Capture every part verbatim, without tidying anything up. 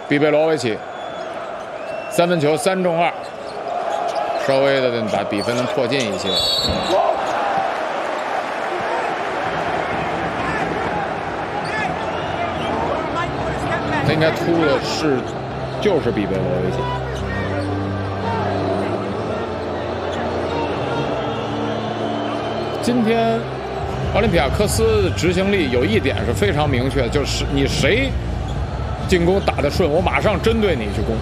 比贝罗维奇三分球三中二，稍微的把比分能迫近一些。他应该突的是就是比贝罗维奇。今天奥林匹亚科斯的执行力有一点是非常明确，就是你谁进攻打得顺，我马上针对你去攻。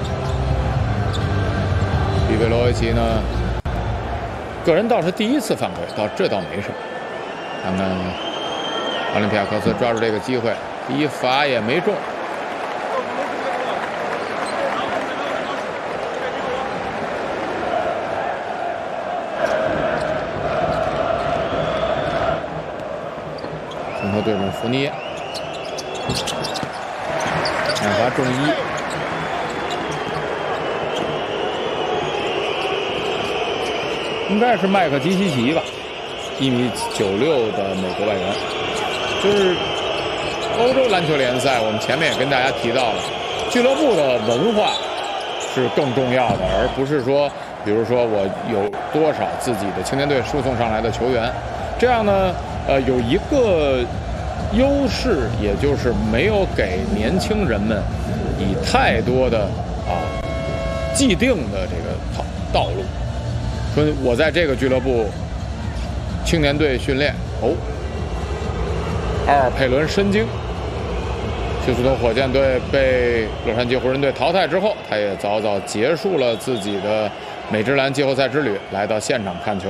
比贝罗维奇呢，个人倒是第一次犯规，倒这倒没什么。看看奥林匹亚科斯抓住这个机会，第一罚也没中。从头对准福尼耶，两罚中一。应该是麦克基西奇吧，一米九六的美国外援。就是欧洲篮球联赛，我们前面也跟大家提到了，俱乐部的文化是更重要的，而不是说，比如说我有多少自己的青年队输送上来的球员，这样呢，呃，有一个优势，也就是没有给年轻人们以太多的啊既定的这个道道路。说我在这个俱乐部青年队训练哦，阿尔佩伦申京，休斯顿火箭队被洛杉矶湖人队淘汰之后，他也早早结束了自己的美职篮季后赛之旅，来到现场看球。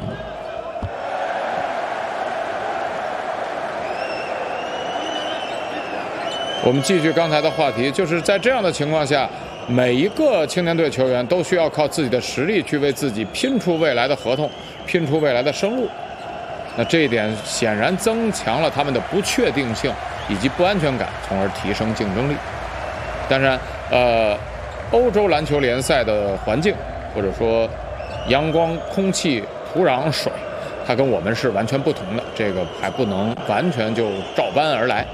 我们继续刚才的话题，就是在这样的情况下，每一个青年队球员都需要靠自己的实力去为自己拼出未来的合同，拼出未来的生路。那这一点显然增强了他们的不确定性以及不安全感，从而提升竞争力。当然，呃，欧洲篮球联赛的环境，或者说阳光、空气、土壤、水，它跟我们是完全不同的，这个还不能完全就照搬而来。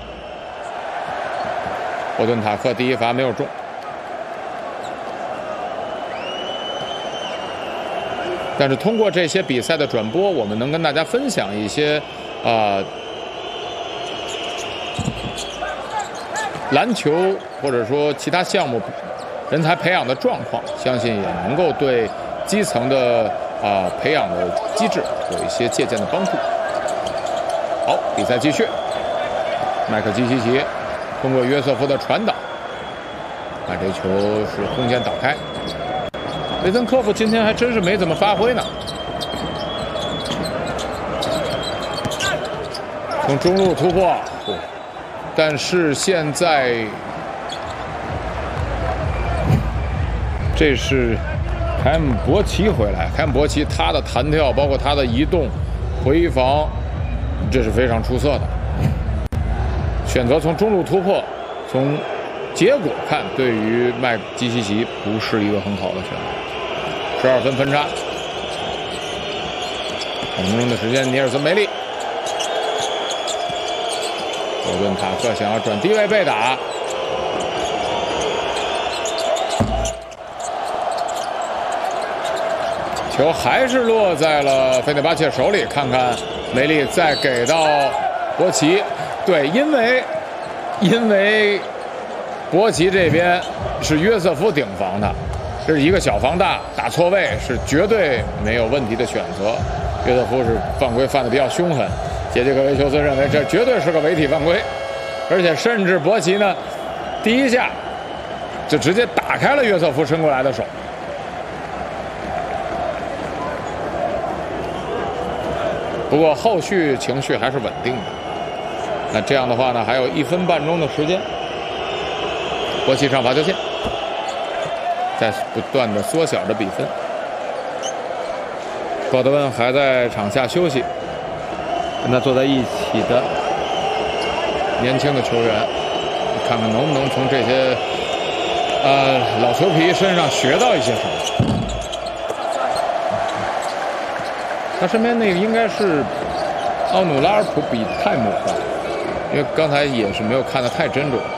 霍顿塔克第一罚没有中。但是通过这些比赛的转播，我们能跟大家分享一些啊、呃、篮球或者说其他项目人才培养的状况，相信也能够对基层的啊、呃、培养的机制有一些借鉴的帮助。好，比赛继续，麦克基西奇通过约瑟夫的传导，把这球是空间打开。雷森科夫今天还真是没怎么发挥呢，从中路突破，但是现在这是凯姆伯奇回来，凯姆伯奇他的弹跳，包括他的移动、回防，这是非常出色的。选择从中路突破，从结果看，对于麦基西奇不是一个很好的选择。十二分分差，五分钟的时间，尼尔森梅利，霍顿塔克想要转低位被打，球还是落在了费内巴切手里。看看梅利再给到博奇，对，因为因为博奇这边是约瑟夫顶防的。这是一个小防大，打错位是绝对没有问题的选择。约瑟夫是犯规犯得比较凶狠，杰杰克维修斯认为这绝对是个违体犯规，而且甚至博奇呢，第一下就直接打开了约瑟夫伸过来的手。不过后续情绪还是稳定的。那这样的话呢，还有一分半钟的时间，博奇上罚球线。在不断的缩小着比分，高德温还在场下休息，跟他坐在一起的年轻的球员，看看能不能从这些呃老球皮身上学到一些什么。他身边那个应该是奥努拉尔普比泰姆吧，因为刚才也是没有看得太真准。